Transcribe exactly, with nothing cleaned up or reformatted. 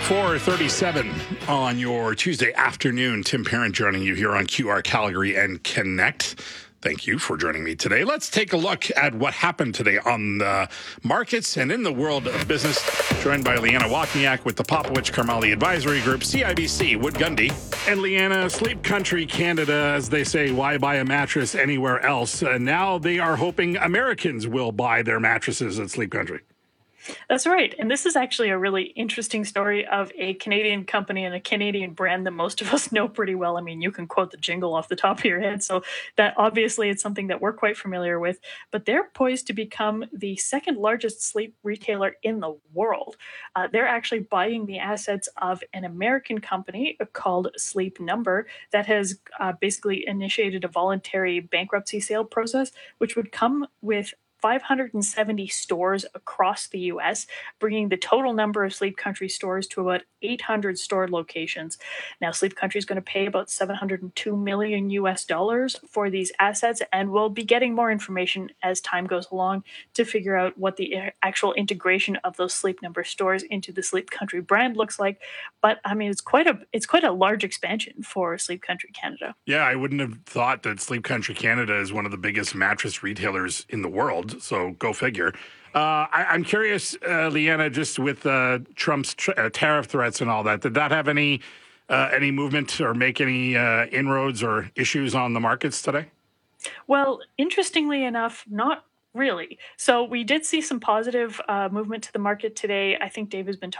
four thirty-seven on your Tuesday afternoon. Tim Parent joining you here on Q R Calgary and Connect. Thank you for joining me today. Let's take a look at what happened today on the markets and in the world of business. Joined by Leanna Wozniak with the Popowich Karmali Advisory Group, C I B C, Wood Gundy. And Leanna, Sleep Country Canada, as they say, why buy a mattress anywhere else? Uh, now they are hoping Americans will buy their mattresses at Sleep Country. That's right. And this is actually a really interesting story of a Canadian company and a Canadian brand that most of us know pretty well. I mean, you can quote the jingle off the top of your head. So that obviously it's something that we're quite familiar with. But they're poised to become the second largest sleep retailer in the world. Uh, they're actually buying the assets of an American company called Sleep Number that has uh, basically initiated a voluntary bankruptcy sale process, which would come with five hundred seventy stores across the U S, bringing the total number of Sleep Country stores to about eight hundred store locations. Now, Sleep Country is going to pay about seven hundred two million U S dollars for these assets, and we'll be getting more information as time goes along to figure out what the actual integration of those Sleep Number stores into the Sleep Country brand looks like. But I mean, it's quite a it's quite a large expansion for Sleep Country Canada. Yeah, I wouldn't have thought that Sleep Country Canada is one of the biggest mattress retailers in the world. So go figure. Uh, I, I'm curious, uh, Leanna, just with uh, Trump's tr- uh, tariff threats and all that, did that have any uh, any movement or make any uh, inroads or issues on the markets today? Well, interestingly enough, not really. So we did see some positive uh, movement to the market today. I think Dave has been